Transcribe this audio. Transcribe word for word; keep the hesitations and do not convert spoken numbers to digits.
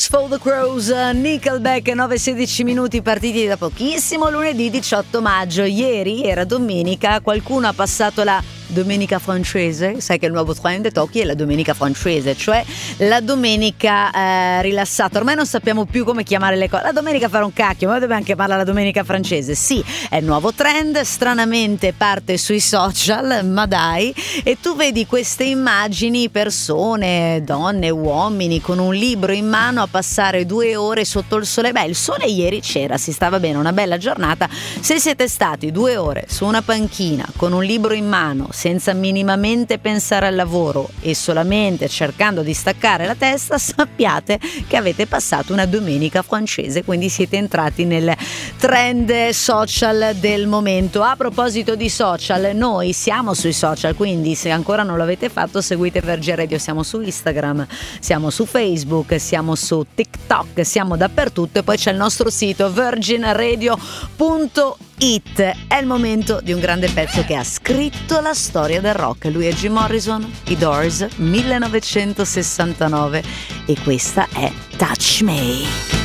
Blues for the Crows, Nickelback, nove e sedici minuti, partiti da pochissimo, lunedì diciotto maggio. Ieri era domenica, qualcuno ha passato la domenica francese, sai che il nuovo trend Tokyo è la domenica francese, cioè la domenica eh, rilassata. Ormai non sappiamo più come chiamare le cose. La domenica fare un cacchio, ma dobbiamo chiamarla la domenica francese. Sì, è il nuovo trend, stranamente parte sui social, ma dai, e tu vedi queste immagini, persone, donne, uomini con un libro in mano a passare due ore sotto il sole. Beh, il sole ieri c'era, si stava bene, una bella giornata. Se siete stati due ore su una panchina con un libro in mano, senza minimamente pensare al lavoro e solamente cercando di staccare la testa, sappiate che avete passato una domenica francese, quindi siete entrati nel trend social del momento. A proposito di social, noi siamo sui social, quindi se ancora non l'avete fatto seguite Verge Radio, siamo su Instagram, siamo su Facebook, siamo su TikTok, siamo dappertutto, e poi c'è il nostro sito virgin radio punto it. È il momento di un grande pezzo che ha scritto la storia del rock. Lui è Jim Morrison, i Doors, millenovecentosessantanove, e questa è Touch Me.